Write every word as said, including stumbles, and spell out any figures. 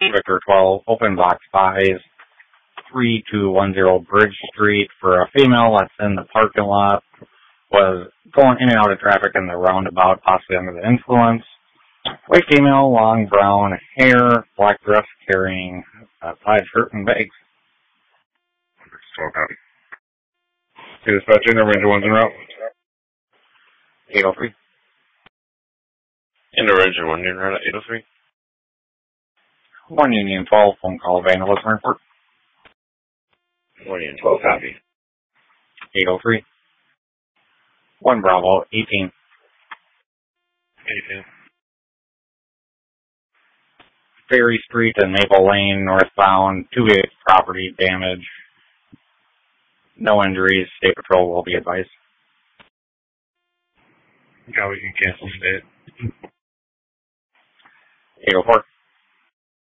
Victor twelve, open box five, three two one zero Bridge Street for a female that's in the parking lot, was going in and out of traffic in the roundabout, possibly under the influence. White female, long brown hair, black dress, carrying a plaid shirt and bags. twelve copy. Dispatch intervention one's en route. eight oh three. Intervention one en route at eight oh three. one Union twelve, phone call vandalism report. one Union twelve copy. eight oh three. one Bravo, eighteen. eighteen. Ferry Street and Maple Lane, northbound, two vehicles property damage. No injuries. State Patrol will be advised. Yeah, we can cancel state. eight oh four.